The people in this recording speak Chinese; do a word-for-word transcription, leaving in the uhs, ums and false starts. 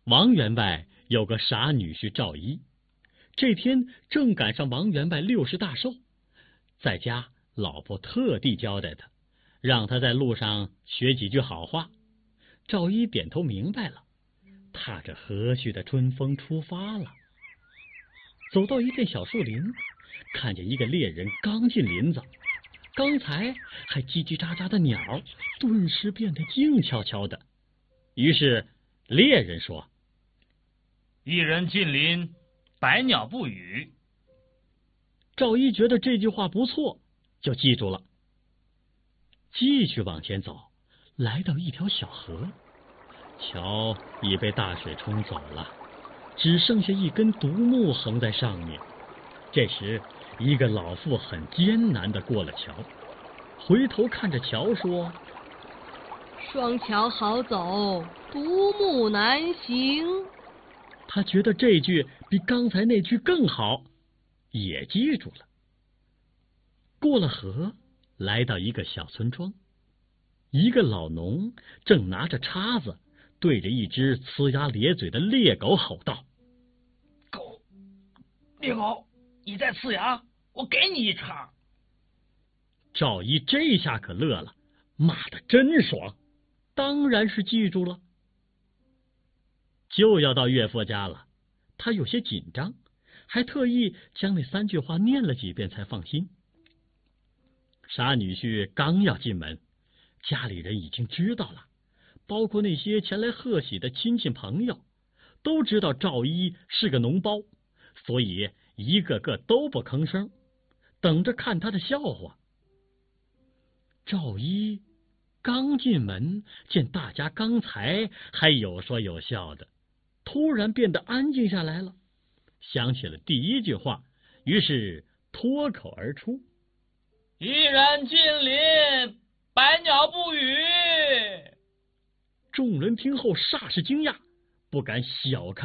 王员外有个傻女婿赵一，这天正赶上王员外六十大寿，在家老婆特地交代他，让他在路上学几句好话。赵一点头明白了，踏着和煦的春风出发了。走到一片小树林，看见一个猎人刚进林子，刚才还叽叽喳喳的鸟顿时变得静悄悄的。于是猎人说： 一人近邻，百鸟不语。 赵一觉得这句话不错，就记住了。继续往前走，来到一条小河，桥已被大水冲走了，只剩下一根独木横在上面。这时一个老妇很艰难地过了桥，回头看着桥说： 双桥好走，独木难行。 他觉得这句比刚才那句更好，也记住了。过了河，来到一个小村庄，一个老农正拿着叉子对着一只呲牙咧嘴的猎狗吼道： 狗，猎狗，你在呲牙，我给你一叉。 赵一这下可乐了，骂得真爽，当然是记住了。就要到岳父家了，他有些紧张，还特意将那三句话念了几遍才放心。傻女婿刚要进门，家里人已经知道了，包括那些前来贺喜的亲戚朋友，都知道赵一是个脓包，所以一个个都不吭声，等着看他的笑话。赵一刚进门，见大家刚才还有说有笑的，突然变得安静下来了，想起了第一句话，于是脱口而出： 一人近邻，百鸟不语。 众人听后煞是惊讶，不敢小看